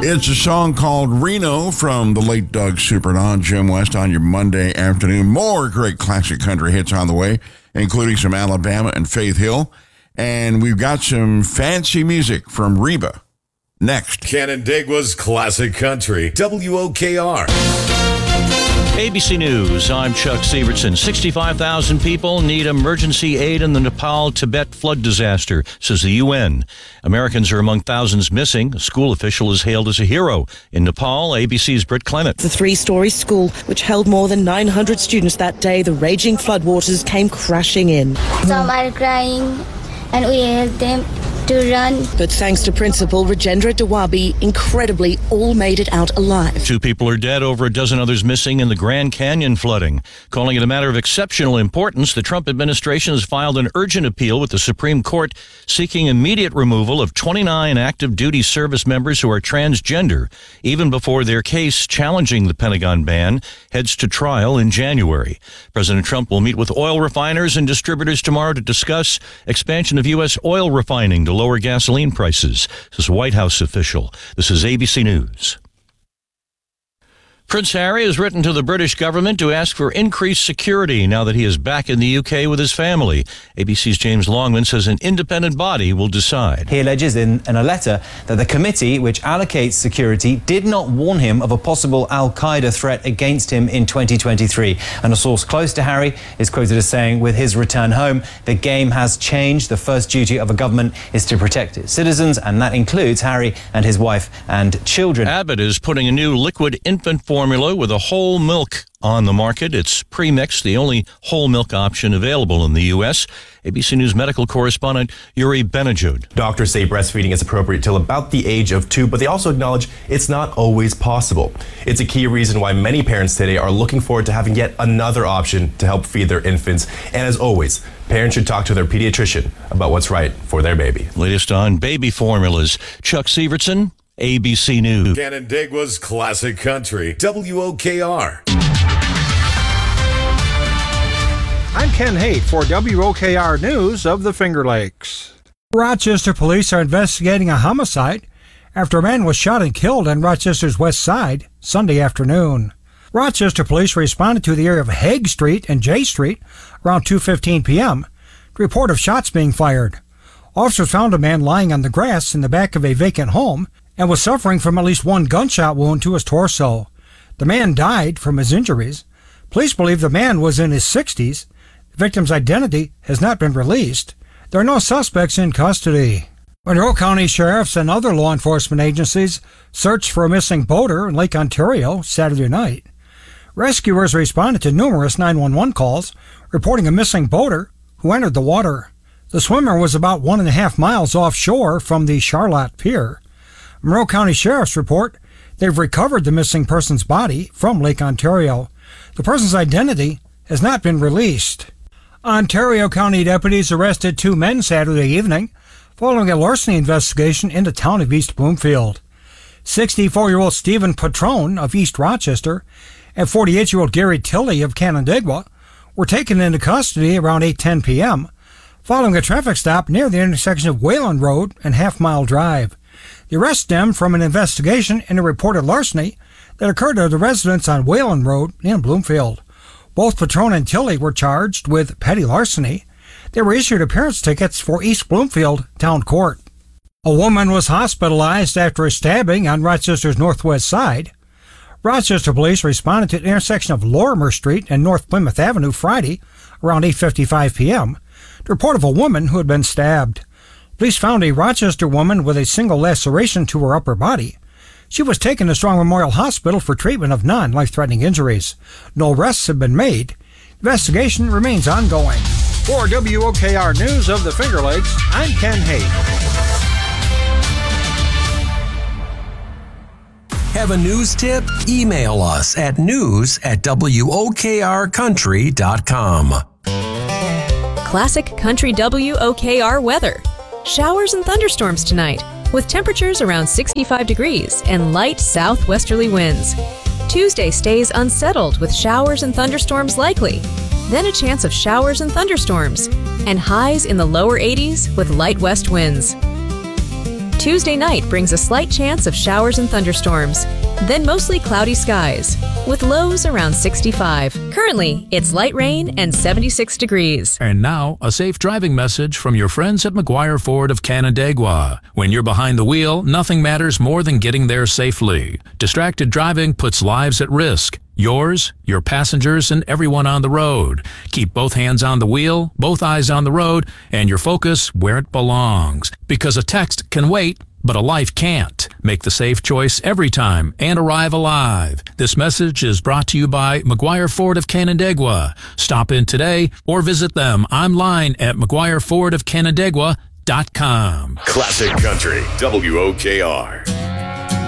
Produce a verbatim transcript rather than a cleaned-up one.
It's a song called Reno from the late Doug Supernaut, Jim West on your Monday afternoon. More great classic country hits on the way, including some Alabama and Faith Hill. And we've got some fancy music from Reba next. Canandaigua's Classic Country, W O K R. A B C News, I'm Chuck Severson. sixty-five thousand people need emergency aid in the Nepal-Tibet flood disaster, says the U N. Americans are among thousands missing. A school official is hailed as a hero. In Nepal, A B C's Britt Clement. The three-story school, which held more than nine hundred students that day, the raging floodwaters came crashing in. Some are crying, and we helped them to run. But thanks to Principal Rajendra Dawabi, incredibly, all made it out alive. Two people are dead, over a dozen others missing in the Grand Canyon flooding. Calling it a matter of exceptional importance, the Trump administration has filed an urgent appeal with the Supreme Court seeking immediate removal of twenty-nine active duty service members who are transgender, even before their case challenging the Pentagon ban heads to trial in January. President Trump will meet with oil refiners and distributors tomorrow to discuss expansion of U S oil refining to lower gasoline prices, says a White House official. This is A B C News. Prince Harry has written to the British government to ask for increased security now that he is back in the U K with his family. A B C's James Longman says an independent body will decide. He alleges in, in a letter that the committee, which allocates security, did not warn him of a possible al-Qaeda threat against him in twenty twenty-three. And a source close to Harry is quoted as saying, with his return home, the game has changed. The first duty of a government is to protect its citizens, and that includes Harry and his wife and children. Abbott is putting a new liquid infant formula with a whole milk on the market. It's pre-mixed, the only whole milk option available in the U S. A B C News medical correspondent Yuri Benajud. Doctors say breastfeeding is appropriate till about the age of two, but they also acknowledge it's not always possible. It's a key reason why many parents today are looking forward to having yet another option to help feed their infants. And as always, parents should talk to their pediatrician about what's right for their baby. Latest on baby formulas. Chuck Severson, A B C News. Canandaigua's Classic Country, W O K R. I'm Ken Haight for W O K R News of the Finger Lakes. Rochester police are investigating a homicide after a man was shot and killed on Rochester's west side Sunday afternoon. Rochester police responded to the area of Hague Street and J Street around two fifteen p.m. to report of shots being fired. Officers found a man lying on the grass in the back of a vacant home and was suffering from at least one gunshot wound to his torso. The man died from his injuries. Police believe the man was in his sixties. The victim's identity has not been released. There are no suspects in custody. Monroe County sheriffs and other law enforcement agencies searched for a missing boater in Lake Ontario Saturday night. Rescuers responded to numerous nine one one calls reporting a missing boater who entered the water. The swimmer was about one and a half miles offshore from the Charlotte Pier. Monroe County sheriffs report they've recovered the missing person's body from Lake Ontario. The person's identity has not been released. Ontario County deputies arrested two men Saturday evening following a larceny investigation in the town of East Bloomfield. sixty-four-year-old Stephen Patrone of East Rochester and forty-eight-year-old Gary Tilley of Canandaigua were taken into custody around eight ten p.m. following a traffic stop near the intersection of Wayland Road and Half Mile Drive. The arrest stemmed from an investigation into reported larceny that occurred at a residence on Wayland Road in Bloomfield. Both Patrone and Tilley were charged with petty larceny. They were issued appearance tickets for East Bloomfield Town Court. A woman was hospitalized after a stabbing on Rochester's northwest side. Rochester police responded to the intersection of Lorimer Street and North Plymouth Avenue Friday around eight fifty-five p.m. to report of a woman who had been stabbed. Police found a Rochester woman with a single laceration to her upper body. She was taken to Strong Memorial Hospital for treatment of non-life-threatening injuries. No arrests have been made. Investigation remains ongoing. For W O K R News of the Finger Lakes, I'm Ken Haight. Have a news tip? Email us at news at W O K R country dot com. Classic Country W O K R weather. Showers and thunderstorms tonight, with temperatures around sixty-five degrees and light southwesterly winds. Tuesday stays unsettled with showers and thunderstorms likely, then a chance of showers and thunderstorms, and highs in the lower eighties with light west winds. Tuesday night brings a slight chance of showers and thunderstorms, then mostly cloudy skies, with lows around sixty-five. Currently, it's light rain and seventy-six degrees. And now, a safe driving message from your friends at McGuire Ford of Canandaigua. When you're behind the wheel, nothing matters more than getting there safely. Distracted driving puts lives at risk. Yours, your passengers, and everyone on the road. Keep both hands on the wheel, both eyes on the road, and your focus where it belongs. Because a text can wait, but a life can't. Make the safe choice every time and arrive alive. This message is brought to you by McGuire Ford of Canandaigua. Stop in today or visit them online at mcguire ford of canandaigua dot com. Classic Country, W O K R.